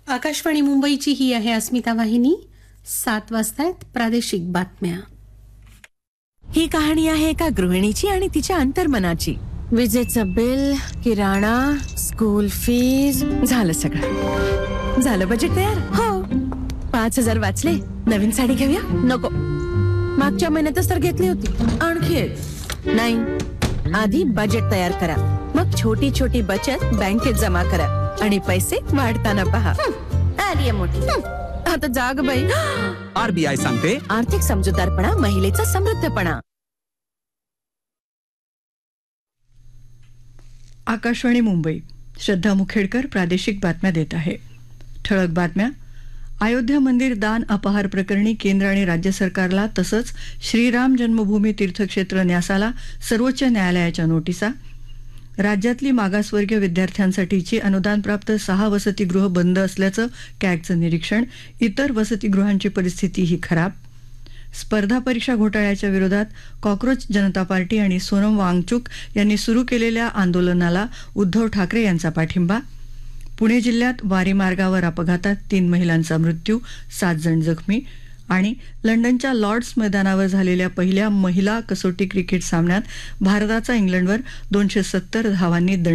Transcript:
आकाशवाणी मुंबईची ही आहे अस्मिता वाहिनी. 7 वाजतायत प्रादेशिक बातम्या. ही कहाणी आहे एका गृहिणीची आणि तिच्या अंतर्मनाची. विजेचं बिल, किराणा, स्कूल फीज, झालं सगळं. झालं बजेट तयार? हो. 5,000 वाचले. नवीन साडी घेऊया? नको. मागच्या महिन्यातच तर घेतली होती. आणखी नाही. आधी बजेट तयार करा, मग छोटी छोटी बचत बँकेत जमा करा आणि पैसे वाढताना पहा. आली मोठी. आता जाग बाई. आरबीआय सांगते, आर्थिक समजूतदारपणा महिलेचा समृद्धपणा. आकाशवाणी मुंबई. श्रद्धा मुखेडकर प्रादेशिक बातम्या देत आहे. ठळक बातम्या. अयोध्या मंदिर दान अपहार प्रकरणी केंद्र आणि राज्य सरकारला तसंच श्रीराम जन्मभूमी तीर्थक्षेत्र न्यासाला सर्वोच्च न्यायालयाच्या नोटिसा. राज्यातली मागासवर्गीय विद्यार्थ्यांसाठीची अनुदानप्राप्त 6 वसतिगृह बंद असल्याचं कॅगचं निरीक्षण. इतर वसतिगृहांची परिस्थितीही खराब. स्पर्धा परीक्षा घोटाळ्याच्या विरोधात कॉक्रोच जनता पार्टी आणि सोनम वांगचुक यांनी सुरू केलेल्या आंदोलनाला उद्धव ठाकरे यांचा पाठिंबा. पुणे जिल्ह्यात वारी मार्गावर अपघातात 3 महिलांचा मृत्यू, 7 जण जखमी. आणि लंडनच्या लॉर्ड्स मैदानावर झालेल्या पहिल्या महिला कसोटी क्रिकेट सामन्यात भारताचा इंग्लंडवर 270 धावांनी